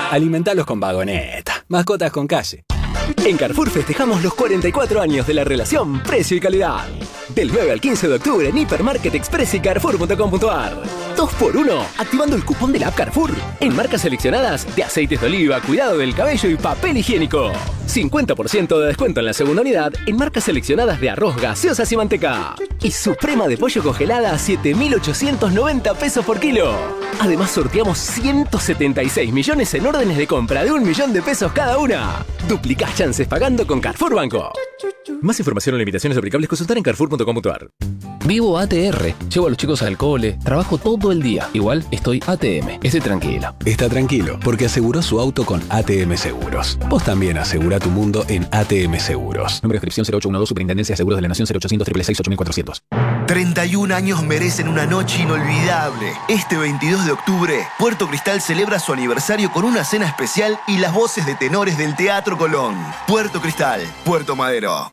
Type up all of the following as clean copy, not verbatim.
Alimentalos con vagoneta. Mascotas con calle. En Carrefour festejamos los 44 años de la relación precio y calidad. Del 9 al 15 de octubre en Hipermarket Express y Carrefour.com.ar. 2x1, activando el cupón de la app Carrefour. En marcas seleccionadas de aceites de oliva, cuidado del cabello y papel higiénico. 50% de descuento en la segunda unidad en marcas seleccionadas de arroz, gaseosas y manteca. Y suprema de pollo congelada a 7.890 pesos por kilo. Además sorteamos 176 millones en órdenes de compra de 1 millón de pesos cada una. Duplicás chances pagando con Carrefour Banco. Más información o limitaciones aplicables consultar en Carrefour.com.ar. Vivo ATR, llevo a los chicos al cole, trabajo todo el día. Igual estoy ATM, esté tranquilo. Está tranquilo, porque aseguró su auto con ATM Seguros. Vos también asegura tu mundo en ATM Seguros. Número de inscripción 0812, Superintendencia de Seguros de la Nación 0800 666 8400. 31 años merecen una noche inolvidable. Este 22 de octubre, Puerto Cristal celebra su aniversario con una cena especial y las voces de tenores del Teatro Colón. Puerto Cristal, Puerto Madero.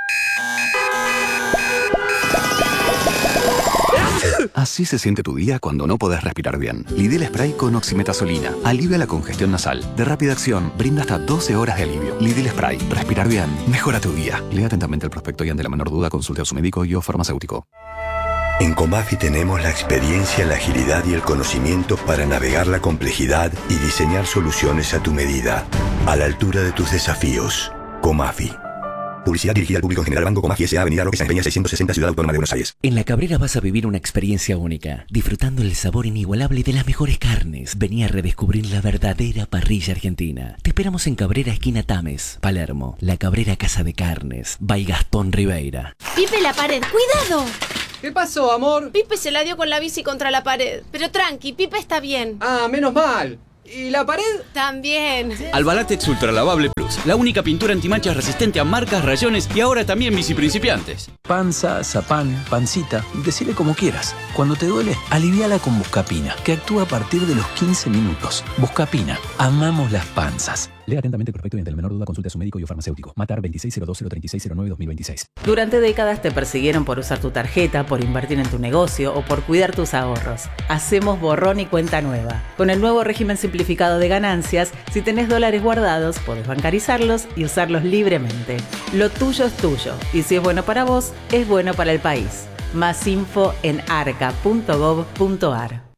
Así se siente tu día cuando no podés respirar bien. Lidl Spray con oximetazolina. Alivia la congestión nasal. De rápida acción, brinda hasta 12 horas de alivio. Lidl Spray. Respirar bien. Mejora tu día. Lea atentamente el prospecto y ante la menor duda consulte a su médico y o farmacéutico. En Comafi tenemos la experiencia, la agilidad y el conocimiento para navegar la complejidad y diseñar soluciones a tu medida. A la altura de tus desafíos. Comafi. Publicidad dirigida al público en general. Banco Comafi S.A. Avenida López San Peña 660 Ciudad Autónoma de Buenos Aires. En La Cabrera vas a vivir una experiencia única, disfrutando el sabor inigualable de las mejores carnes. Vení a redescubrir la verdadera parrilla argentina. Te esperamos en Cabrera, esquina Tames, Palermo. La Cabrera Casa de Carnes, by Gastón Ribeira. Pipe, la pared, ¡cuidado! ¿Qué pasó, amor? Pipe se la dio con la bici contra la pared. Pero tranqui, Pipe está bien. Ah, menos mal. ¿Y la pared? También. Albalatex Ultra Lavable Plus, la única pintura antimanchas resistente a marcas, rayones y ahora también bici principiantes. Panza, zapán, pancita, decile como quieras. Cuando te duele, aliviala con Buscapina, que actúa a partir de los 15 minutos. Buscapina, amamos las panzas. Lea atentamente el prospecto y ante la menor duda consulte a su médico y o farmacéutico. Matar 2602-03609-2026. Durante décadas te persiguieron por usar tu tarjeta, por invertir en tu negocio o por cuidar tus ahorros. Hacemos borrón y cuenta nueva. Con el nuevo régimen simplificado de ganancias, si tenés dólares guardados, podés bancarizarlos y usarlos libremente. Lo tuyo es tuyo y si es bueno para vos, es bueno para el país. Más info en arca.gov.ar.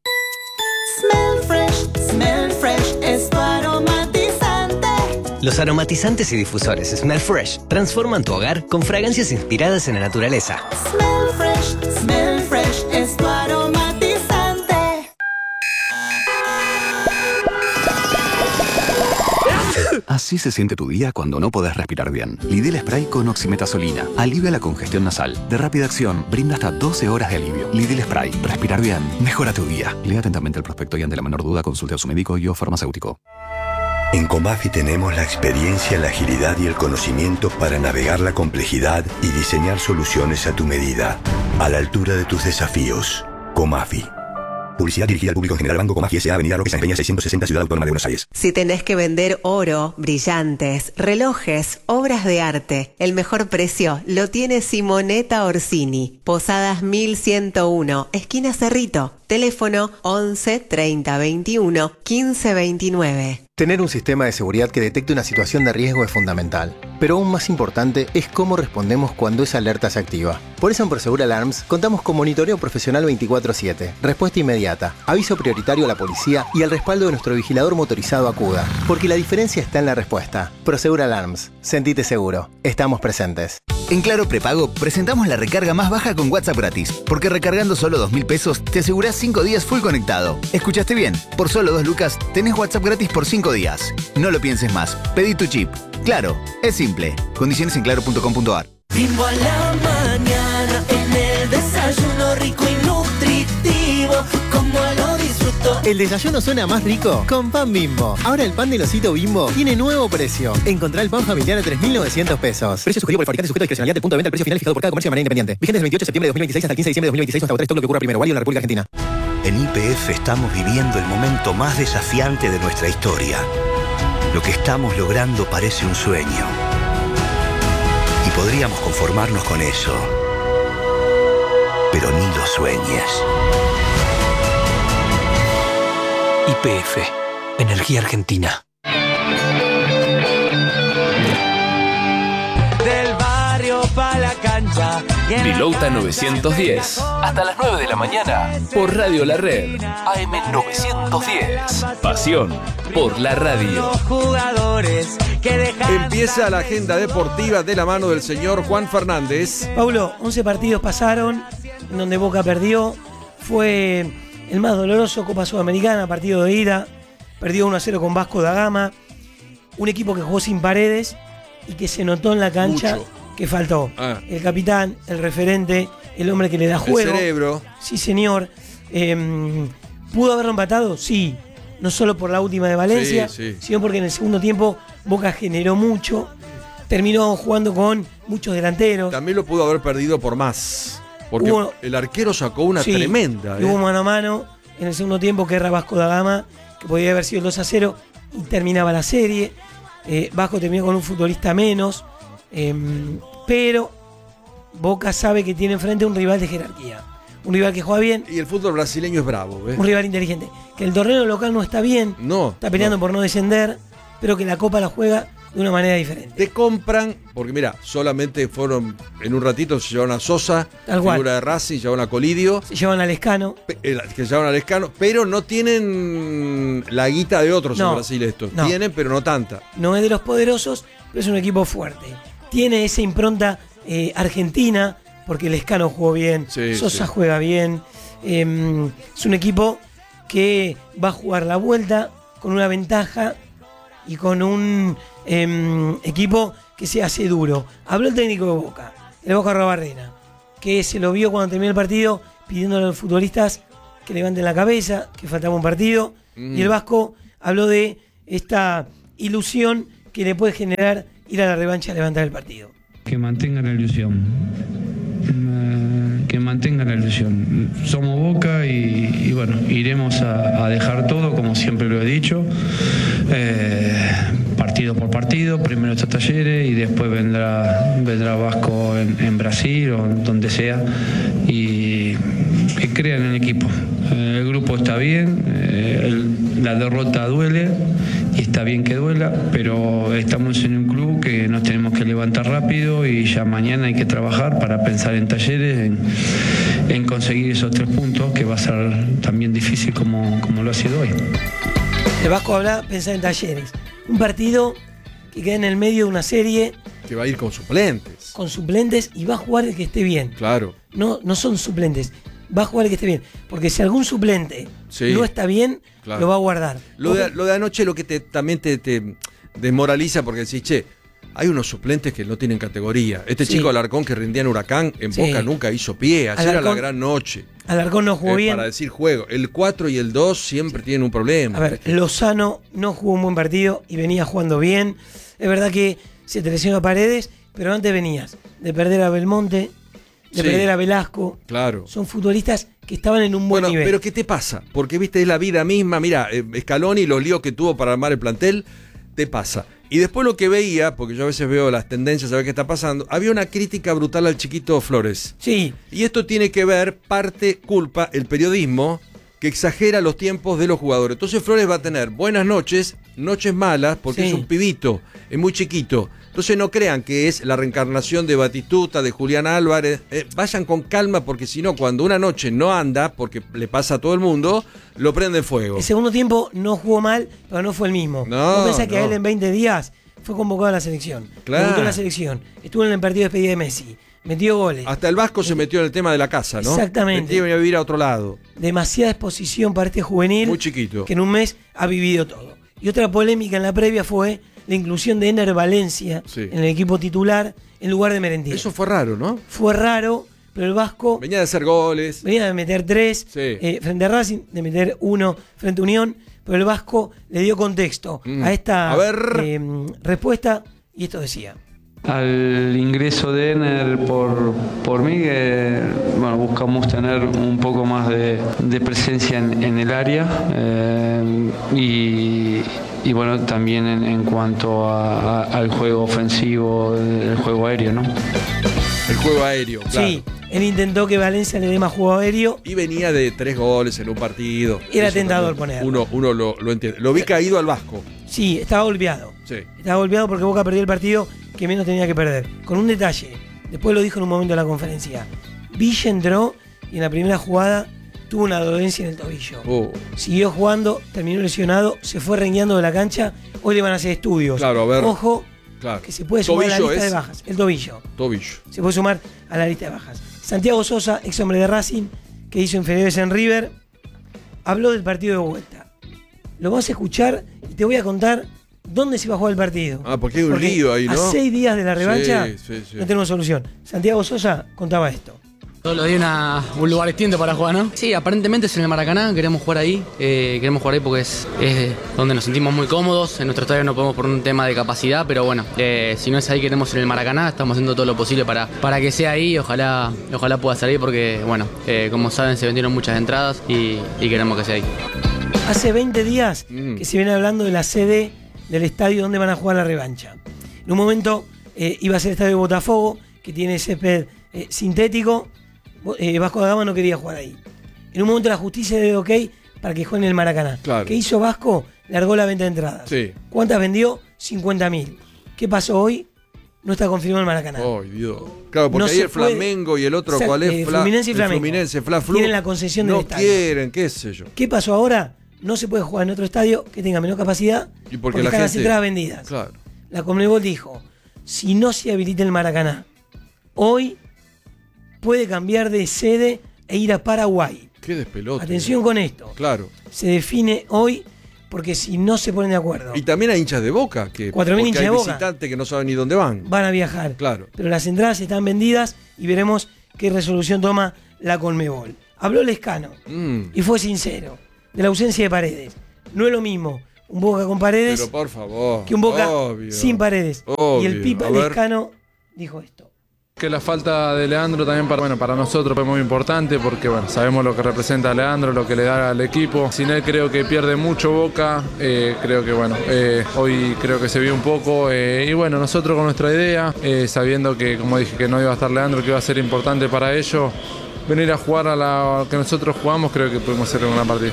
Smell fresh es tu aromatizante. Los aromatizantes y difusores Smell Fresh transforman tu hogar con fragancias inspiradas en la naturaleza. Smell fresh es tu aromatizante. Así se siente tu día cuando no podés respirar bien. Lidl Spray con oximetazolina. Alivia la congestión nasal. De rápida acción, brinda hasta 12 horas de alivio. Lidl Spray. Respirar bien. Mejora tu día. Lea atentamente el prospecto y ante la menor duda consulte a su médico y o farmacéutico. En Comafi tenemos la experiencia, la agilidad y el conocimiento para navegar la complejidad y diseñar soluciones a tu medida. A la altura de tus desafíos. Comafi. Publicidad dirigida al público en general. Banco Comafi S.A. Avenida López San Peña 660 Ciudad Autónoma de Buenos Aires. Si tenés que vender oro, brillantes, relojes, obras de arte, el mejor precio lo tiene Simonetta Orsini. Posadas 1101, esquina Cerrito. Teléfono 11 30 21 15 29. Tener un sistema de seguridad que detecte una situación de riesgo es fundamental, pero aún más importante es cómo respondemos cuando esa alerta se activa. Por eso en Prosegur Alarms contamos con monitoreo profesional 24/7, respuesta inmediata, aviso prioritario a la policía y el respaldo de nuestro vigilador motorizado Acuda, porque la diferencia está en la respuesta. Prosegur Alarms, sentite seguro, estamos presentes. En Claro Prepago presentamos la recarga más baja con WhatsApp gratis, porque recargando solo 2.000 pesos te asegurás 5 días full conectado. ¿Escuchaste bien? Por solo 2 lucas tenés WhatsApp gratis por 5 días. No lo pienses más, pedí tu chip. Claro, es simple. Condiciones en claro.com.ar. Bimbo a la mañana, en el desayuno rico y nutritivo, como lo disfruto. El desayuno suena más rico con pan Bimbo. Ahora el pan del osito Bimbo tiene nuevo precio. Encontrá el pan familiar a 3.900 pesos. Precio sugerido por el fabricante sujeto a discrecionalidad del punto de venta. El precio final fijado por cada comercio de manera independiente. Vigente del 28 de septiembre de 2026 hasta el 15 de diciembre de 2026 hasta agotar stock lo que ocurra primero. Válido en la República Argentina. En YPF estamos viviendo el momento más desafiante de nuestra historia. Lo que estamos logrando parece un sueño. Y podríamos conformarnos con eso. Pero ni lo sueñes. YPF. Energía Argentina. Del barrio pa' la cancha. Pilota 910. Hasta las 9 de la mañana. Por Radio La Red. AM 910. Pasión por la radio. Empieza la agenda deportiva de la mano del señor Juan Fernández. Paulo, 11 partidos pasaron en donde Boca perdió. Fue el más doloroso, Copa Sudamericana, partido de ida. Perdió 1-0 con Vasco da Gama. Un equipo que jugó sin Paredes y que se notó en la cancha que faltó. El capitán, el referente, el hombre que le da juego. El cerebro. Sí, señor. ¿Pudo haberlo empatado? Sí. No solo por la última de Valencia, sino porque en el segundo tiempo Boca generó mucho. Terminó jugando con muchos delanteros. También lo pudo haber perdido por más. Porque el arquero sacó una tremenda. Hubo mano a mano en el segundo tiempo que era Vasco da Gama, que podía haber sido el 2-0 y terminaba la serie. Vasco terminó con un futbolista menos. Pero Boca sabe que tiene enfrente un rival de jerarquía. Un rival que juega bien. Y el fútbol brasileño es bravo. Un rival inteligente. Que el torneo local no está bien. Está peleando por no descender. Pero que la Copa la juega de una manera diferente. Te compran, porque mira, solamente fueron, en un ratito se llevaron a Sosa, figura de Racing, llevaron a Colidio. Se llevan a Lescano. Pero no tienen la guita de otros en Brasil estos. Tienen, pero no tanta. No es de los poderosos, pero es un equipo fuerte. Tiene esa impronta argentina, porque Lescano jugó bien, Sosa juega bien. Es un equipo que va a jugar la vuelta con una ventaja y con un equipo que se hace duro. Habló el técnico de Boca, el Boca Arrobarrena, que se lo vio cuando terminó el partido pidiéndole a los futbolistas que levanten la cabeza, que faltaba un partido. Y el Vasco habló de esta ilusión que le puede generar ir a la revancha a levantar el partido. Que mantengan la ilusión. Que mantengan la ilusión. Somos Boca y bueno, iremos a dejar todo, como siempre lo he dicho. Partido por partido, primero está Talleres y después vendrá Vasco en Brasil o donde sea, y que crean en el equipo. El grupo está bien, la derrota duele y está bien que duela, pero estamos en un club que nos tenemos que levantar rápido y ya mañana hay que trabajar para pensar en Talleres, en conseguir esos 3 puntos, que va a ser también difícil como lo ha sido hoy. El Vasco habla pensar en Talleres. Un partido que queda en el medio de una serie. Que va a ir con suplentes. Con suplentes y va a jugar el que esté bien. Claro. No son suplentes. Va a jugar el que esté bien. Porque si algún suplente no está bien, lo va a guardar. Lo de anoche lo que también te desmoraliza, porque decís, che, hay unos suplentes que no tienen categoría. Este chico Alarcón, que rendía en Huracán, en Boca nunca hizo pie. Ayer era la gran noche. Alarcón no jugó bien. Para decir juego. El 4 y el 2 siempre tienen un problema. A ver, Lozano no jugó un buen partido y venía jugando bien. Es verdad que se te lesionó a Paredes, pero antes venías de perder a Belmonte, de perder a Velasco. Claro. Son futbolistas que estaban en un buen nivel. Pero ¿qué te pasa? Porque viste, es la vida misma. Mira, Scaloni, los líos que tuvo para armar el plantel, te pasa. Y después lo que veía, porque yo a veces veo las tendencias a ver qué está pasando, había una crítica brutal al chiquito Flores. Sí. Y esto tiene que ver, culpa, el periodismo, que exagera los tiempos de los jugadores. Entonces Flores va a tener buenas noches, noches malas, porque es un pibito, es muy chiquito. Entonces no crean que es la reencarnación de Batistuta, de Julián Álvarez. Vayan con calma, porque si no, cuando una noche no anda, porque le pasa a todo el mundo, lo prende fuego. El segundo tiempo no jugó mal, pero no fue el mismo. ¿Vos pensás que a él en 20 días fue convocado a la selección? Claro. Debutó en la selección, estuvo en el partido de despedida de Messi, metió goles. Hasta el Vasco se metió en el tema de la casa, ¿no? Exactamente. Metió a vivir a otro lado. Demasiada exposición para este juvenil. Muy chiquito. Que en un mes ha vivido todo. Y otra polémica en la previa fue la inclusión de Ener Valencia en el equipo titular en lugar de Merentiel. Eso fue raro, ¿no? Fue raro, pero el Vasco venía de hacer goles. Venía de meter 3 frente a Racing, de meter 1 frente a Unión, pero el Vasco le dio contexto a esta respuesta y esto decía. Al ingreso de Ener por mí, bueno, buscamos tener un poco más de presencia en el área y bueno, también en cuanto al juego ofensivo, el juego aéreo, ¿no? El juego aéreo, claro. Sí, él intentó que Valencia le dé más juego aéreo. Y venía de 3 goles en un partido. Era tentador ponerlo. Uno lo entiende. Lo vi caído al Vasco. Sí, estaba golpeado. Sí. Estaba golpeado porque Boca perdió el partido que menos tenía que perder. Con un detalle, después lo dijo en un momento de la conferencia. Villa entró y en la primera jugada tuvo una dolencia en el tobillo. Siguió jugando, terminó lesionado, se fue rengueando de la cancha. Hoy le van a hacer estudios. Claro, a ver. Ojo, claro. que se puede sumar a la lista de bajas. El tobillo. Se puede sumar a la lista de bajas. Santiago Sosa, ex hombre de Racing, que hizo inferiores en River, habló del partido de vuelta. Lo vas a escuchar y te voy a contar dónde se va a jugar el partido. Porque hay un lío ahí, ¿no? A 6 días de la revancha sí. no tenemos solución. Santiago Sosa contaba esto. Solo di un lugar distinto para jugar, ¿no? Sí, aparentemente es en el Maracaná, queremos jugar ahí porque es donde nos sentimos muy cómodos. En nuestro estadio no podemos por un tema de capacidad, pero bueno, si no es ahí, queremos en el Maracaná, estamos haciendo todo lo posible para que sea ahí, ojalá pueda salir porque, bueno, como saben, se vendieron muchas entradas y queremos que sea ahí. Hace 20 días que se viene hablando de la sede del estadio donde van a jugar la revancha. En un momento iba a ser el estadio de Botafogo, que tiene césped sintético. Vasco da Gama no quería jugar ahí. En un momento la justicia le dio ok para que juegue en el Maracaná. Claro. ¿Qué hizo Vasco? Largó la venta de entradas. Sí. ¿Cuántas vendió? 50.000. ¿Qué pasó hoy? No está confirmado el Maracaná. ¡Ay, Dios! Claro, porque no ahí el Flamengo y el otro, ¿cuál es? Fluminense y Flamengo. Fluminense, Fla-Flu. Tienen la concesión del estadio. No quieren, qué sé yo. ¿Qué pasó ahora? No se puede jugar en otro estadio que tenga menor capacidad y porque están gente... las entradas vendidas. Claro. La Conmebol dijo, si no se habilita el Maracaná, hoy puede cambiar de sede e ir a Paraguay. Qué despelote. Atención con esto. Claro. Se define hoy porque si no se ponen de acuerdo. Y también hay hinchas de Boca, que 4.000 hinchas de Boca. Visitantes que no saben ni dónde van. Van a viajar. Claro. Pero las entradas están vendidas y veremos qué resolución toma la Conmebol. Habló Lescano y fue sincero de la ausencia de Paredes. No es lo mismo un Boca con Paredes pero por favor, que un Boca sin Paredes. Y el Pipa Lescano dijo esto. Que la falta de Leandro también para nosotros es muy importante porque sabemos lo que representa a Leandro, lo que le da al equipo. Sin él creo que pierde mucho Boca, creo que hoy creo que se vio un poco y nosotros con nuestra idea, sabiendo que como dije que no iba a estar Leandro, que iba a ser importante para ellos, venir a jugar a la que nosotros jugamos, creo que pudimos hacer una partida.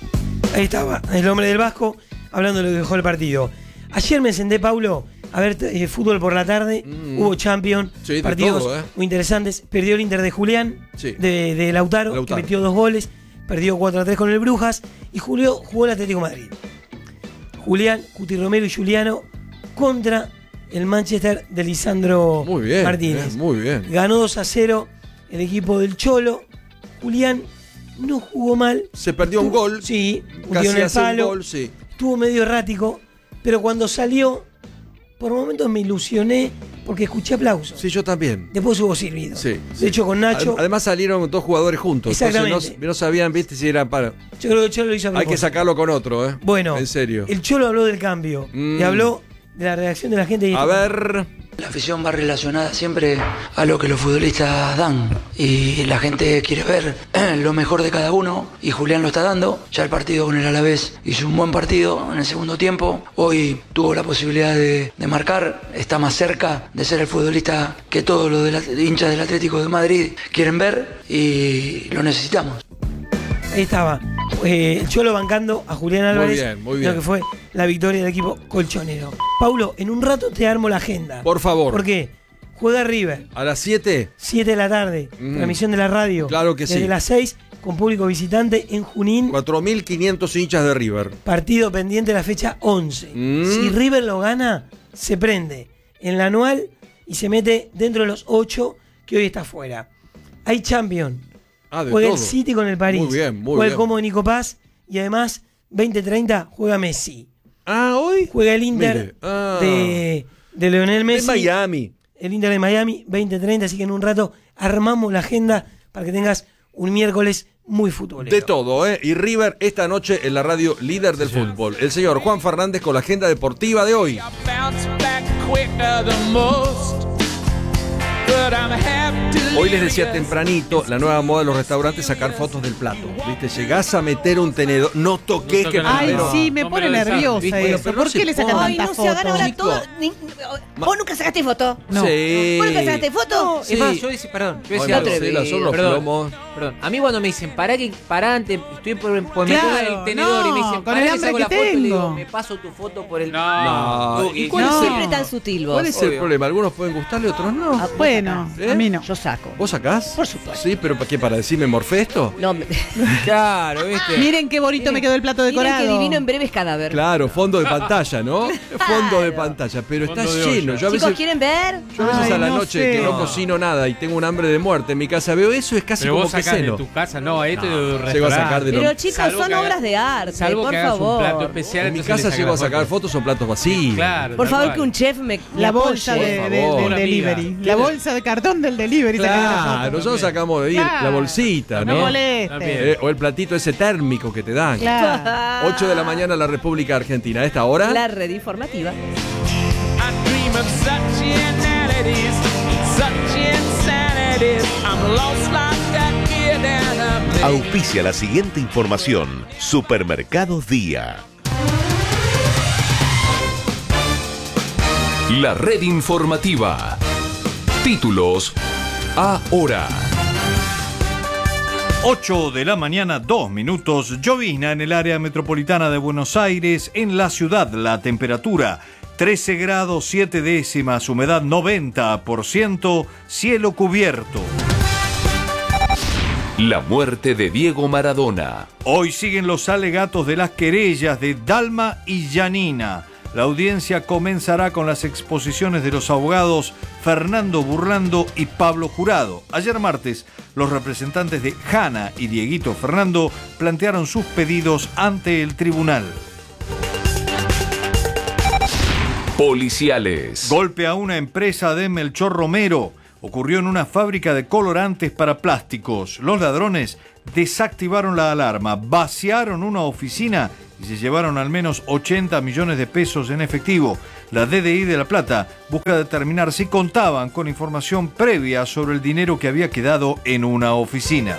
Ahí estaba, el hombre del Vasco, hablando de lo que dejó el partido. Ayer me senté, Paulo, a ver fútbol por la tarde, hubo Champions, partidos muy interesantes. Perdió el Inter de Julián, de Lautaro, que metió 2 goles, perdió 4-3 con el Brujas, y jugó el Atlético de Madrid. Julián, Cuti Romero y Juliano contra el Manchester de Lisandro Martínez. Muy bien. Ganó 2-0 el equipo del Cholo. Julián no jugó mal. Se perdió un gol. Sí, casi en el palo. Un gol, sí. Estuvo medio errático, pero cuando salió, por momentos me ilusioné porque escuché aplausos. Sí, yo también. Después hubo silbido. Sí. De hecho, con Nacho. Además salieron 2 jugadores juntos. Exactamente. Entonces no sabían, viste, si eran para. Yo creo que el Cholo lo hizo a propósito. Hay que sacarlo con otro, ¿eh? Bueno. En serio. El Cholo habló del cambio. Y habló de la reacción de la gente. Y a ver. La afición va relacionada siempre a lo que los futbolistas dan y la gente quiere ver lo mejor de cada uno y Julián lo está dando. Ya el partido con el Alavés hizo un buen partido en el segundo tiempo. Hoy tuvo la posibilidad de marcar, está más cerca de ser el futbolista que todos los hinchas del Atlético de Madrid quieren ver y lo necesitamos. Ahí estaba. El Cholo bancando a Julián Álvarez. Muy bien. Lo que fue la victoria del equipo colchonero. Paulo, en un rato te armo la agenda. Por favor. ¿Por qué? Juega River. ¿A las 7? 7 de la tarde. Transmisión de la radio. Claro que sí. Desde las 6, con público visitante en Junín. 4.500 hinchas de River. Partido pendiente de la fecha 11. Si River lo gana, se prende en la anual y se mete dentro de los 8 que hoy está fuera. Hay Champions. Juega el City con el París. Muy bien. Juega el Como de Nico Paz. Y además, 20:30 juega Messi. Hoy. Juega el Inter de Lionel Messi. De Miami. El Inter de Miami, 20:30. Así que en un rato armamos la agenda para que tengas un miércoles muy futbolero. De todo, ¿eh? Y River esta noche en la radio líder del fútbol. El señor Juan Fernández con la agenda deportiva de hoy. Hoy les decía tempranito, la nueva moda de los restaurantes es sacar fotos del plato. ¿Viste? Llegás a meter un tenedor, no toques que Ay, primero. sí, me pone nerviosa eso. ¿Por qué le sacan Ay, tantas no se hagan fotos? ahora todo. ¿Vos nunca sacaste foto? No. Sí. ¿Vos nunca sacaste foto? Es más, yo decía, perdón, yo decía Ay, algo. Marcela, son los plomos. Perdón, a mí cuando me dicen, pará antes, estoy por meter el tenedor y me dicen, con el pará que hambre saco que la foto y le digo, tengo. me paso tu foto por el... No. ¿Y cuál es Siempre tan sutil vos. ¿Cuál es el Obvio. problema? Algunos pueden gustarle, otros no. Bueno, a mí no. Yo saco. ¿Vos sacás? Por supuesto. Sí, pero ¿para qué? ¿Para decirme morfé esto? No, Claro, ¿viste? Miren qué bonito me quedó el plato decorado. Miren que divino en breves cadáver. Claro, fondo de pantalla, ¿no? Fondo de pantalla, pero está Fondo de lleno. olla. Yo a Chicos, veces, ¿quieren ver? yo a veces a la no noche sé. que no cocino nada y tengo un hambre de muerte en mi casa, veo eso, es casi Pero como vos que sacás de ceno. tu casa, no, esto de un Llego a restaurante. sacar de lo... Pero chicos, Salvo son que hagas- obras de arte, salvo por que hagas favor. un plato especial. En mi entonces casa le llego a sacás sacar foto. fotos, son platos vacíos. Claro. Por tal favor, cual. que un chef me La apoye. bolsa Por del favor. delivery. La bolsa de cartón del delivery. Claro, nosotros sacamos de ahí Claro. la bolsita, No ¿no? moleste. O el platito ese térmico que te dan. Claro. 8 de la mañana en la República Argentina. A esta hora... La red informativa. Auspicia la siguiente información. Supermercados Día. La red informativa. Títulos ahora. 8 de la mañana, 2 minutos. Llovizna en el área metropolitana de Buenos Aires. En la ciudad, la temperatura 13 grados 7 décimas, humedad 90%, cielo cubierto. La muerte de Diego Maradona. Hoy siguen los alegatos de las querellas de Dalma y Janina. La audiencia comenzará con las exposiciones de los abogados Fernando Burlando y Pablo Jurado. Ayer martes, los representantes de Jana y Dieguito Fernando plantearon sus pedidos ante el tribunal. Policiales. Golpe a una empresa de Melchor Romero. Ocurrió en una fábrica de colorantes para plásticos. Los ladrones desactivaron la alarma, vaciaron una oficina y se llevaron al menos 80 millones de pesos en efectivo. La DDI de La Plata busca determinar si contaban con información previa sobre el dinero que había quedado en una oficina.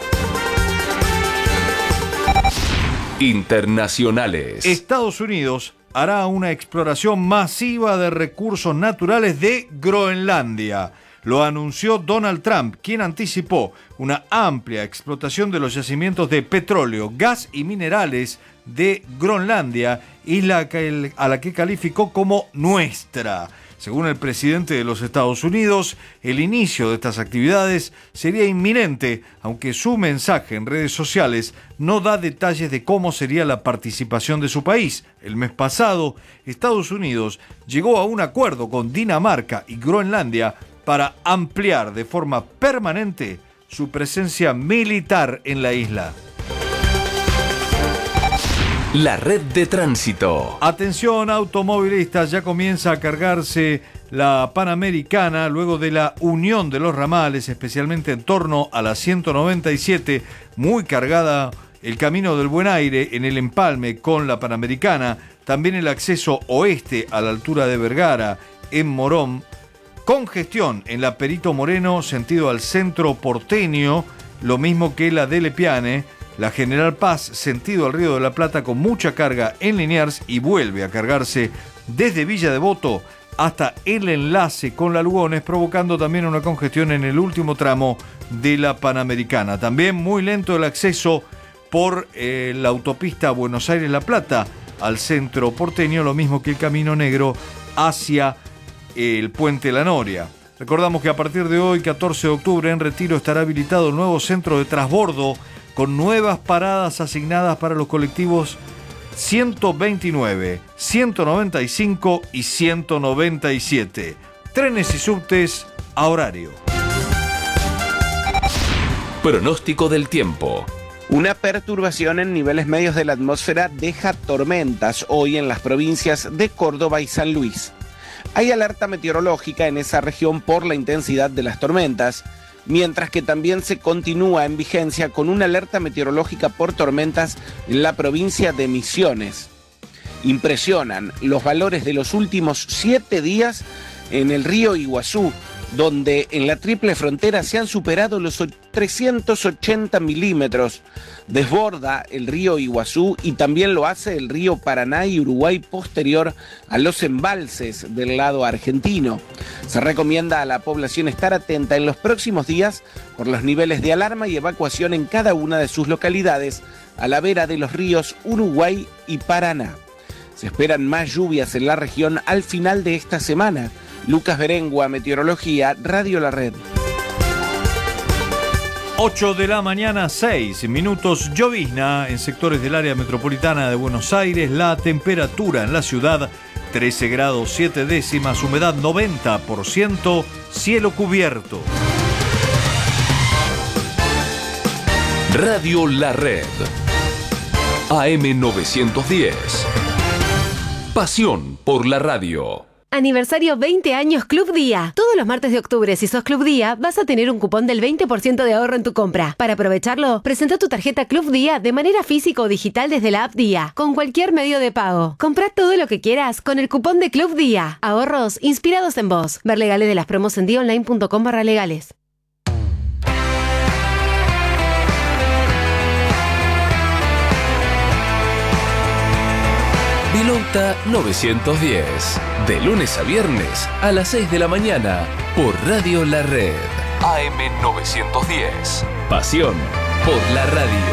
Internacionales. Estados Unidos hará una exploración masiva de recursos naturales de Groenlandia. Lo anunció Donald Trump, quien anticipó una amplia explotación de los yacimientos de petróleo, gas y minerales de Groenlandia, isla a la que calificó como nuestra. Según el presidente de los Estados Unidos, el inicio de estas actividades sería inminente, aunque su mensaje en redes sociales no da detalles de cómo sería la participación de su país. El mes pasado, Estados Unidos llegó a un acuerdo con Dinamarca y Groenlandia para ampliar de forma permanente su presencia militar en la isla. La red de tránsito. Atención automovilistas, ya comienza a cargarse la Panamericana luego de la unión de los ramales, especialmente en torno a la 197, muy cargada el Camino del Buen Aire en el empalme con la Panamericana, también el acceso oeste a la altura de Vergara en Morón. Congestión en la Perito Moreno, sentido al centro porteño, lo mismo que la de Lepiane. La General Paz, sentido al Río de la Plata, con mucha carga en Liniers y vuelve a cargarse desde Villa Devoto hasta el enlace con la Lugones, provocando también una congestión en el último tramo de la Panamericana. También muy lento el acceso por la autopista Buenos Aires-La Plata al centro porteño, lo mismo que el Camino Negro hacia el Puente La Noria. Recordamos que a partir de hoy, 14 de octubre, en Retiro estará habilitado el nuevo centro de transbordo con nuevas paradas asignadas para los colectivos 129, 195 y 197. Trenes y subtes a horario. Pronóstico del tiempo. Una perturbación en niveles medios de la atmósfera deja tormentas hoy en las provincias de Córdoba y San Luis. Hay alerta meteorológica en esa región por la intensidad de las tormentas, mientras que también se continúa en vigencia con una alerta meteorológica por tormentas en la provincia de Misiones. Impresionan los valores de los últimos 7 días en el río Iguazú, donde en la triple frontera se han superado los 380 milímetros. Desborda el río Iguazú y también lo hace el río Paraná y Uruguay posterior a los embalses del lado argentino. Se recomienda a la población estar atenta en los próximos días por los niveles de alarma y evacuación en cada una de sus localidades a la vera de los ríos Uruguay y Paraná. Se esperan más lluvias en la región al final de esta semana. Lucas Berengua, Meteorología, Radio La Red. 8 de la mañana, 6 minutos, llovizna en sectores del área metropolitana de Buenos Aires. La temperatura en la ciudad, 13 grados 7 décimas, humedad 90%, cielo cubierto. Radio La Red. AM 910. Pasión por la radio. Aniversario 20 años Club Día. Todos los martes de octubre, si sos Club Día, vas a tener un cupón del 20% de ahorro en tu compra. Para aprovecharlo, presenta tu tarjeta Club Día de manera física o digital desde la app Día, con cualquier medio de pago. Comprá todo lo que quieras con el cupón de Club Día. Ahorros inspirados en vos. Ver legales de las promos en diaonline.com/legales. Pilota 910. De lunes a viernes a las 6 de la mañana por Radio La Red. AM 910. Pasión por la radio.